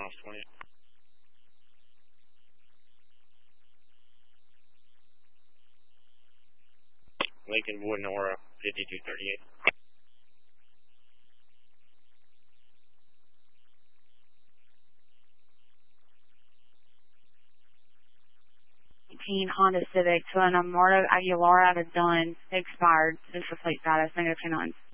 miles 20. Lincoln Wood Nora 5238. Honda Civic to an Amardo Aguilar out of Dunn, expired. This is complete status, negative 29.